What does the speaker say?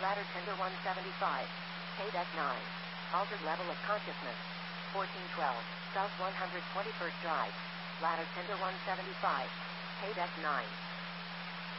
Ladder tender 175. K-Deck 9. Altered level of consciousness. 1412. South 121st Drive. Ladder tender 175. K-Deck 9.